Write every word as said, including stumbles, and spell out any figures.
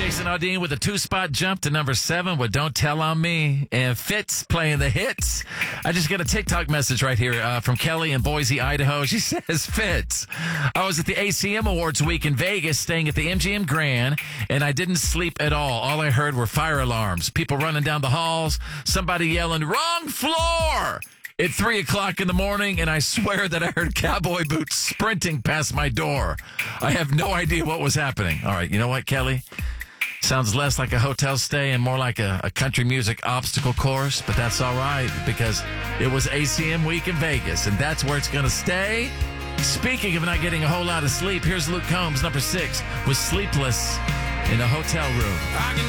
Jason Aldean with a two-spot jump to number seven with Don't Tell on Me. And Fitz playing the hits. I just got a TikTok message right here uh, from Kelly in Boise, Idaho. She says, Fitz, I was at the A C M Awards week in Vegas staying at the M G M Grand, and I didn't sleep at all. All I heard were fire alarms, people running down the halls, somebody yelling, wrong floor! At three o'clock in the morning, and I swear that I heard cowboy boots sprinting past my door. I have no idea what was happening. All right, you know what, Kelly? Sounds less like a hotel stay and more like a, a country music obstacle course, but that's all right because it was A C M week in Vegas, and that's where it's going to stay. Speaking of not getting a whole lot of sleep, here's Luke Combs, number six, was Sleepless in a Hotel Room.